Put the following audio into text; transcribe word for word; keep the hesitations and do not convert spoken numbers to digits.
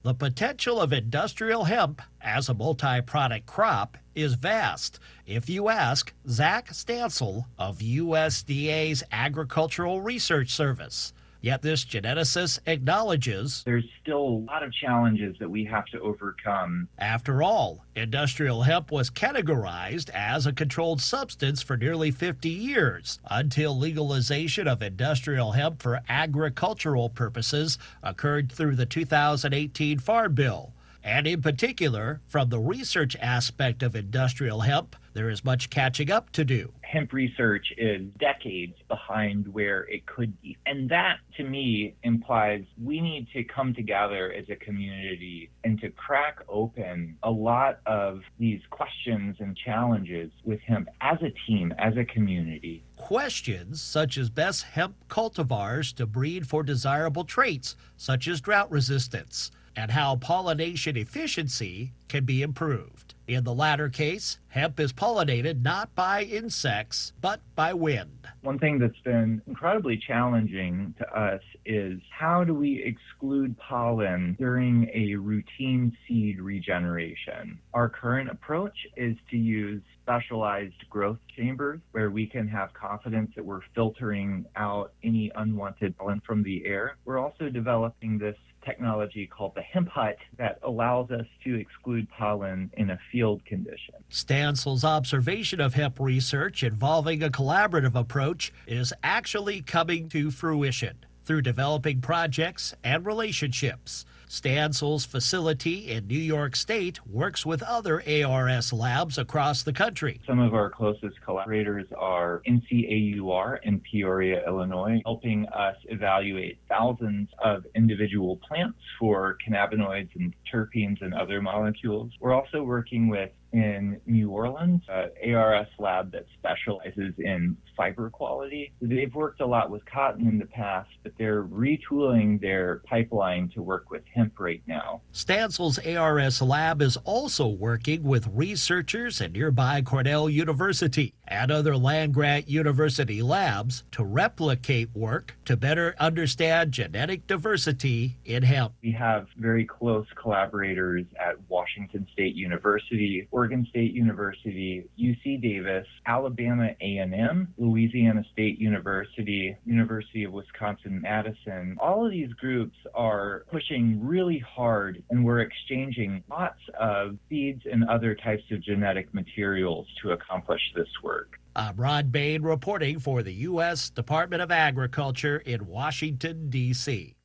The potential of industrial hemp as a multi-product crop is vast, if you ask Zach Stansel of U S D A's Agricultural Research Service. Yet this geneticist acknowledges, there's still a lot of challenges that we have to overcome. After all, industrial hemp was categorized as a controlled substance for nearly fifty years until legalization of industrial hemp for agricultural purposes occurred through the two thousand eighteen Farm Bill. And in particular, from the research aspect of industrial hemp, there is much catching up to do. Hemp research is decades behind where it could be. And that, to me, implies we need to come together as a community and to crack open a lot of these questions and challenges with hemp as a team, as a community. Questions such as best hemp cultivars to breed for desirable traits, such as drought resistance, and how pollination efficiency can be improved. In the latter case, hemp is pollinated not by insects, but by wind. One thing that's been incredibly challenging to us is how do we exclude pollen during a routine seed regeneration? Our current approach is to use specialized growth chambers where we can have confidence that we're filtering out any unwanted pollen from the air. We're also developing this technology called the hemp hut that allows us to exclude pollen in a field condition. Stansel's observation of hemp research involving a collaborative approach is actually coming to fruition through developing projects and relationships. Stansel's facility in New York State works with other A R S labs across the country. Some of our closest collaborators are N C A U R in Peoria, Illinois, helping us evaluate thousands of individual plants for cannabinoids and terpenes and other molecules. We're also working with in New Orleans, an A R S lab that specializes in fiber quality. They've worked a lot with cotton in the past, but they're retooling their pipeline to work with hemp right now. Stansel's A R S lab is also working with researchers at nearby Cornell University and other land-grant university labs to replicate work to better understand genetic diversity in hemp. We have very close collaborators at Washington State University, Oregon State University, U C Davis, Alabama A and M, Louisiana State University, University of Wisconsin-Madison. All of these groups are pushing really hard, and we're exchanging lots of seeds and other types of genetic materials to accomplish this work. I'm Rod Bain reporting for the U S Department of Agriculture in Washington, D C